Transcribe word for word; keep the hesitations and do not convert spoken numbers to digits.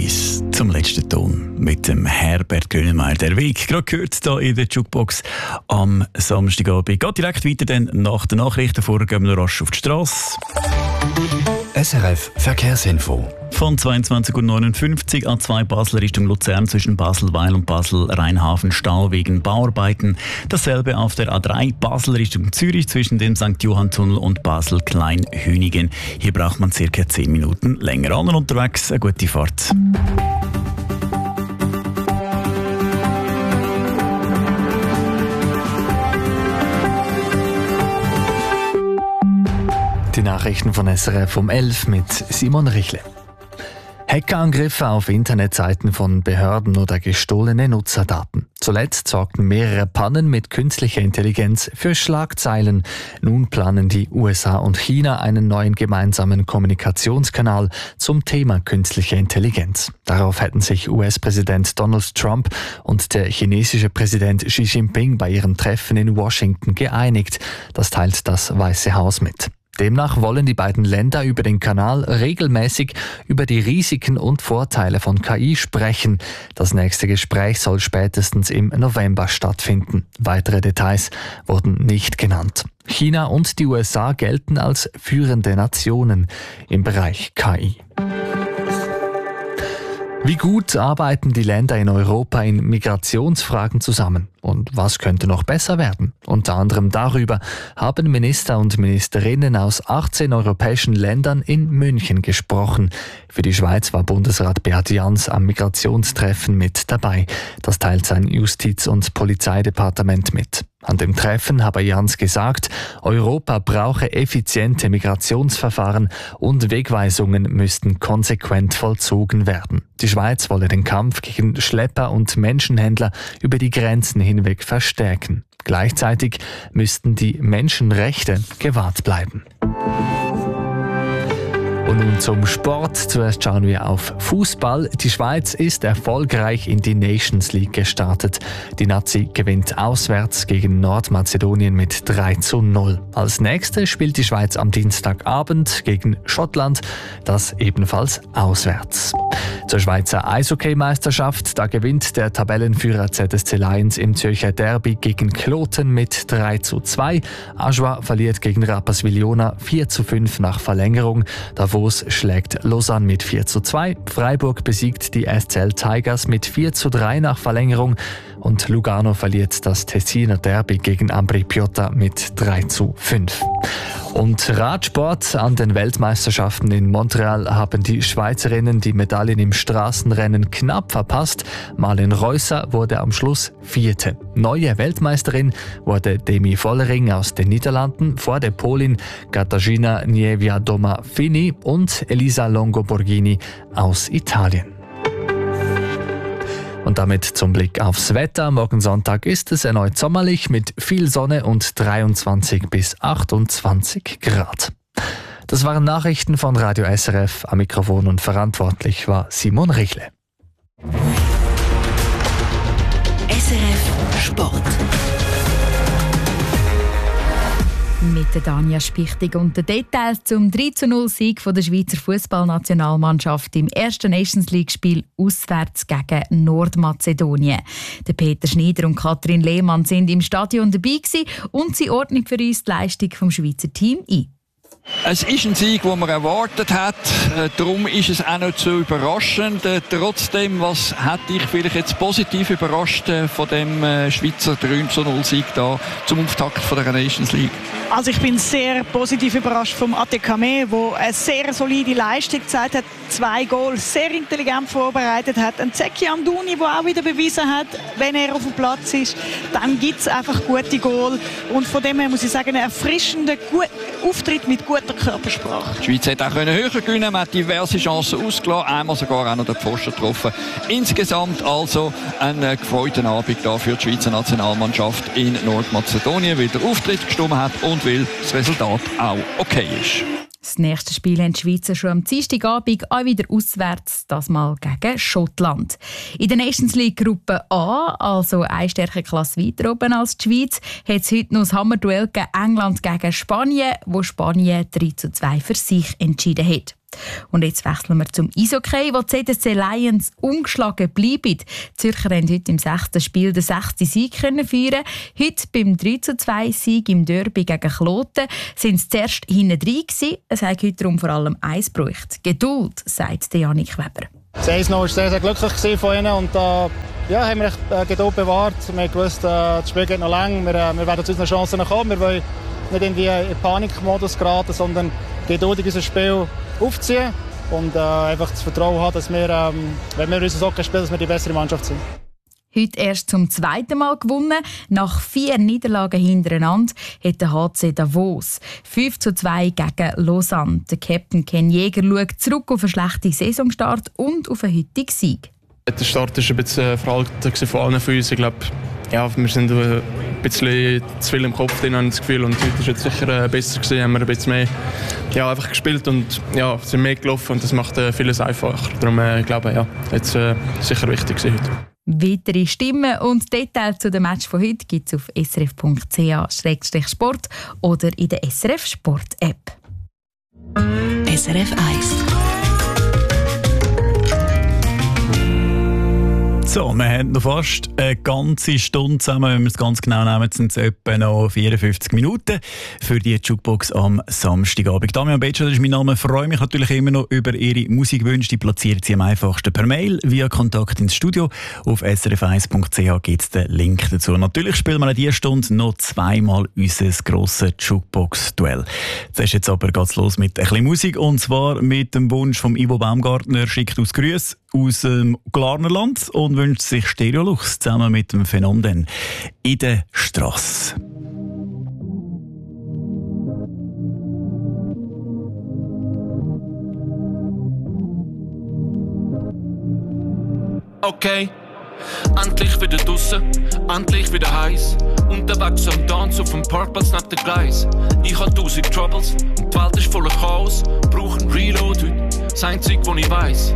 bis zum letzten Ton mit dem Herbert Grönemeyer. Der Weg, gerade gehört hier in der Jukebox am Samstagabend. Geht direkt weiter dann nach den Nachrichten. Vorher gehen wir noch rasch auf die Strasse. S R F Verkehrsinfo. Von zweiundzwanzig Uhr neunundfünfzig A zwei Basel Richtung Luzern zwischen Basel-Weil und Basel-Rheinhafen Stau wegen Bauarbeiten. Dasselbe auf der A drei Basel Richtung Zürich zwischen dem Sankt Johann-Tunnel und Basel-Kleinhünigen. Hier braucht man circa zehn Minuten länger. Anderen unterwegs, eine gute Fahrt. Die Nachrichten von S R F um elf mit Simon Richle. Hackerangriffe auf Internetseiten von Behörden oder gestohlene Nutzerdaten. Zuletzt sorgten mehrere Pannen mit künstlicher Intelligenz für Schlagzeilen. Nun planen die U S A und China einen neuen gemeinsamen Kommunikationskanal zum Thema künstliche Intelligenz. Darauf hätten sich U S-Präsident Donald Trump und der chinesische Präsident Xi Jinping bei ihrem Treffen in Washington geeinigt. Das teilt das Weiße Haus mit. Demnach wollen die beiden Länder über den Kanal regelmäßig über die Risiken und Vorteile von K I sprechen. Das nächste Gespräch soll spätestens im November stattfinden. Weitere Details wurden nicht genannt. China und die U S A gelten als führende Nationen im Bereich K I. Wie gut arbeiten die Länder in Europa in Migrationsfragen zusammen? Und was könnte noch besser werden? Unter anderem darüber haben Minister und Ministerinnen aus achtzehn europäischen Ländern in München gesprochen. Für die Schweiz war Bundesrat Beat Jans am Migrationstreffen mit dabei. Das teilt sein Justiz- und Polizeidepartement mit. An dem Treffen habe Jans gesagt, Europa brauche effiziente Migrationsverfahren und Wegweisungen müssten konsequent vollzogen werden. Die Schweiz wolle den Kampf gegen Schlepper und Menschenhändler über die Grenzen hinweg verstärken. Gleichzeitig müssten die Menschenrechte gewahrt bleiben. Und nun zum Sport. Zuerst schauen wir auf Fußball. Die Schweiz ist erfolgreich in die Nations League gestartet. Die Nazi gewinnt auswärts gegen Nordmazedonien mit drei zu null. Als nächstes spielt die Schweiz am Dienstagabend gegen Schottland, das ebenfalls auswärts. Zur Schweizer Eishockey-Meisterschaft, da gewinnt der Tabellenführer Z S C Lions im Zürcher Derby gegen Kloten mit drei zu zwei. Aschua verliert gegen Rapperswil-Jona vier zu fünf nach Verlängerung. Davos schlägt Lausanne mit vier zu zwei. Freiburg besiegt die S C L Tigers mit vier zu drei nach Verlängerung. Und Lugano verliert das Tessiner Derby gegen Ambri Piotta mit drei zu fünf. Und Radsport: An den Weltmeisterschaften in Montreal haben die Schweizerinnen die Medaillen im Straßenrennen knapp verpasst. Marlen Reusser wurde am Schluss Vierte. Neue Weltmeisterin wurde Demi Vollering aus den Niederlanden vor der Polin Katarzyna Niewiadoma-Fini und Elisa Longo Borghini aus Italien. Und damit zum Blick aufs Wetter. Morgen Sonntag ist es erneut sommerlich mit viel Sonne und dreiundzwanzig bis achtundzwanzig Grad. Das waren Nachrichten von Radio S R F. Am Mikrofon und verantwortlich war Simon Richle. S R F Sport. Mit der Danja Spichtig und den Details zum drei zu null Sieg der Schweizer Fußballnationalmannschaft im ersten Nations League-Spiel auswärts gegen Nordmazedonien. Der Peter Schneider und Katrin Lehmann sind im Stadion dabei gewesen und sie ordnen für uns die Leistung des Schweizer Teams ein. Es ist ein Sieg, den man erwartet hat. Äh, darum ist es auch nicht so überraschend. Äh, trotzdem, was hat dich vielleicht jetzt positiv überrascht äh, von dem äh, Schweizer drei zu null Sieg da zum Auftakt von der Nations League? Also ich bin sehr positiv überrascht vom A T K M E, der eine sehr solide Leistung gezeigt hat. Zwei Goals sehr intelligent vorbereitet hat. Ein Zeki Amdouni, der auch wieder bewiesen hat, wenn er auf dem Platz ist, dann gibt es einfach gute Goal. Und von dem her muss ich sagen, ein erfrischender Auftritt mit guter Körpersprache. Die Schweiz hätte auch höher gewinnen, man hat diverse Chancen ausgelassen, einmal sogar auch noch den Pfosten getroffen. Insgesamt also ein gefreuter Abend da für die Schweizer Nationalmannschaft in Nordmazedonien, weil der Auftritt gestimmt hat und weil das Resultat auch okay ist. Das nächste Spiel haben die Schweizer schon am Dienstagabend auch wieder auswärts, das mal gegen Schottland. In der Nations League Gruppe A, also eine Stärkeklasse weiter oben als die Schweiz, hat es heute noch das Hammerduell gegen England gegen Spanien, wo Spanien drei zu zwei für sich entschieden hat. Und jetzt wechseln wir zum Eishockey, wo die Z S C Lions ungeschlagen bleiben. Die Zürcher haben heute im sechsten Spiel den sechsten Sieg können feiern. Heute beim drei zu zwei Sieg im Derby gegen Kloten sind sie zuerst hinten drin gewesen. Es hat heute darum vor allem eins gebraucht. Geduld, sagt Janik Weber. Das eins null war sehr, sehr glücklich von ihnen und äh, ja, haben wir echt äh, Geduld bewahrt. Wir haben gewusst, äh, das Spiel geht noch lang, wir, äh, wir werden zu unseren Chancen kommen. Wir wollen nicht irgendwie in Panikmodus geraten, sondern geduldig unser Spiel aufziehen und äh, einfach das Vertrauen haben, dass wir, ähm, wenn wir unser Hockey spielen, dass wir die bessere Mannschaft sind. Heute erst zum zweiten Mal gewonnen. Nach vier Niederlagen hintereinander hat der H C Davos fünf zu zwei gegen Lausanne. Der Captain Ken Jäger schaut zurück auf einen schlechten Saisonstart und auf einen heutigen Sieg. Der Start war ein bisschen veraltet von allen von uns. Ich glaube, ja, wir sind ein bisschen zu viel im Kopf drin, habe ich das Gefühl. Und heute war es sicher besser gewesen, haben wir ein bisschen mehr ja, einfach gespielt und ja, sind mehr gelaufen und das macht vieles einfacher. Darum äh, ich glaube ja, jetzt äh, sicher wichtig gewesen heute. Weitere Stimmen und Details zu dem Match von heute gibt es auf s r f punkt c h slash sport oder in der S R F Sport App. S R F eins. So, wir haben noch fast eine ganze Stunde zusammen. Wenn wir es ganz genau nehmen, sind es etwa noch vierundfünfzig Minuten für die Jukebox am Samstagabend. Damian Betscher ist mein Name. Ich freue mich natürlich immer noch über Ihre Musikwünsche. Die platziert Sie am einfachsten per Mail via Kontakt ins Studio. Auf s r f eins punkt c h gibt es den Link dazu. Natürlich spielen wir in dieser Stunde noch zweimal unser grosses Jukebox-Duell. Zuerst jetzt aber geht's los mit ein bisschen Musik. Und zwar mit dem Wunsch von Ivo Baumgartner. Schickt aus Grüße aus dem Glarnerland und wünscht sich Stereolux zusammen mit dem Phänomen in der Strasse. Okay, endlich wieder draussen, endlich wieder heiß. Unterwegs am Tanz auf dem Parkplatz neben dem Gleis. Ich hab tausend Troubles und die Welt ist voller Chaos. Brauch ein Reload heute, das Einzige, was ich weiss.